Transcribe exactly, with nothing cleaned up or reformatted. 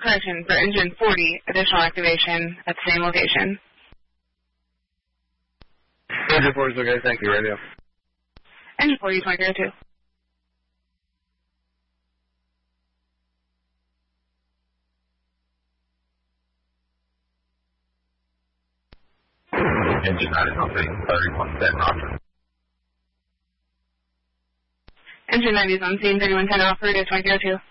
correction, for engine forty, additional activation at the same location. Engine forty is okay, thank you, radio. Engine forty, twenty oh two. Engine nine is on thirty-one ten, Roger. Engine ninety is on scene, thirty-one ten, operator twenty oh two.